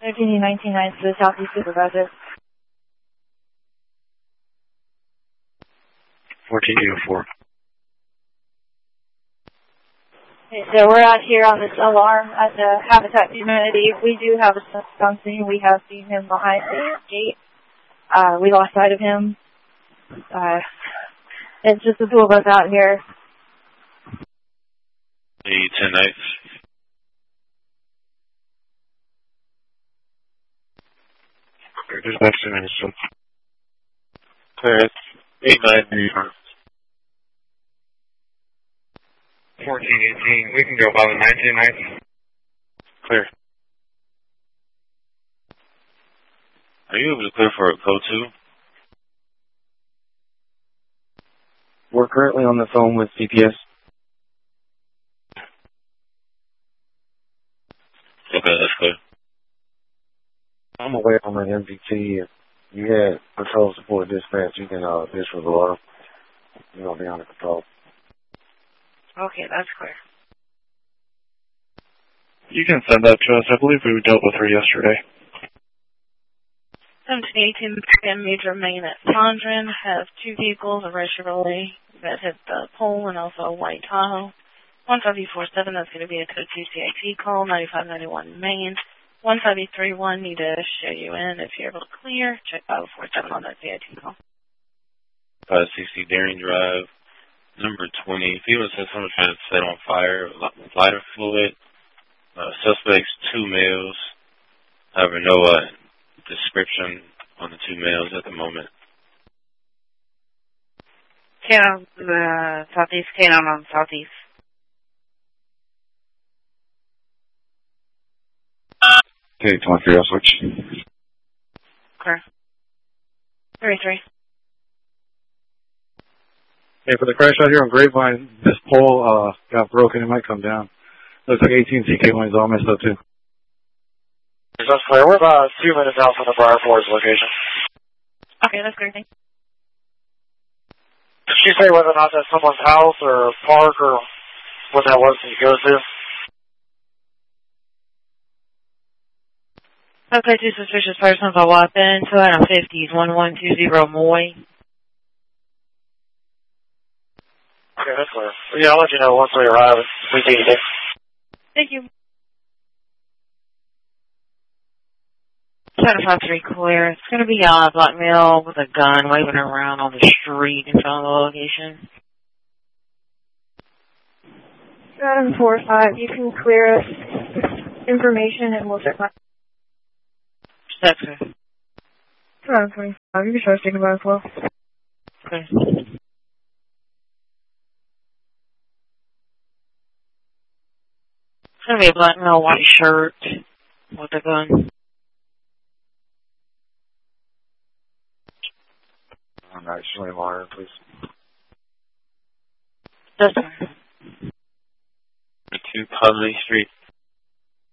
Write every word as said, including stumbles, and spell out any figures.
thirteen nineteen nine to the Southeast Supervisor. fourteen oh four. Okay, so we're out here on this alarm at the Habitat for Humanity. We do have a suspect on scene. We have seen him behind the gate. Uh, we lost sight of him. Uh, it's just the two of us out here. Hey, ten nights. Okay, there's about two minutes. So. Clear. It's eight nine New York. fourteen eighteen. We can go by the nineteen nights. Clear. Are you able to clear for a code two? We're currently on the phone with C P S. Okay, that's clear. I'm away from an M V T. If you had patrol support dispatch, you can uh, disregard them. You're going to be under control. Okay, that's clear. You can send that to us. I believe we dealt with her yesterday. seventeen eighteen and Major Main at Tondren have two vehicles, a red Chevrolet that hit the pole and also a white Tahoe. one five four seven, that's going to be a code two C I T call, ninety-five ninety-one Main. one five three one, need to show you in. If you're able to clear, check five four seven on that C I T call. five sixty Daring Drive, number twenty. Female says someone trying to set on fire, lighter fluid. Uh, suspects, two males. However, no uh, description on the two males at the moment. ten on the southeast, ten on southeast. Okay, twenty-three, I'll switch. Okay. thirty-three. Hey, for the crash out here on Grapevine, this pole uh, got broken. It might come down. Looks like eighteen C K one's all messed up, too. That's clear. We're about two minutes out from the Briar Forest location. Okay, that's great. Did she say whether or not that's someone's house or park or what that was that you go to? Okay, two suspicious persons are walked in, two fifties, one one two zero Moy. Okay, that's clear. Well, yeah, I'll let you know once we arrive if we see anything. Thank you. seven five three clear. It's going to be a black male with a gun waving around on the street in front of the location. seven four five, you can clear us information and we'll check my... That's it. seven twenty-five, you can show us taking by as well. Okay. It's going to be a black male, white shirt with a gun. All right, show me water, please. That's fine. two Public Street.